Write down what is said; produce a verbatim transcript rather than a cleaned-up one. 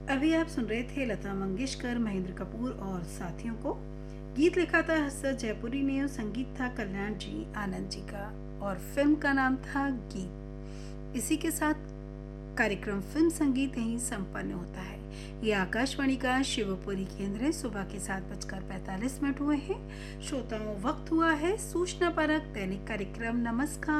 अभी आप सुन रहे थे लता मंगेशकर, महेंद्र कपूर और साथियों को। गीत लिखा था हसरत जयपुरी ने और संगीत था कल्याण जी आनंद जी का और फिल्म का नाम था गीत। इसी के साथ कार्यक्रम फिल्म संगीत यहीं संपन्न होता है। ये आकाशवाणी का शिवपुरी केंद्र है। सुबह के सात बजकर पैंतालीस मिनट हुए हैं। श्रोताओं, वक्त हुआ है सूचना परक दैनिक कार्यक्रम नमस्कार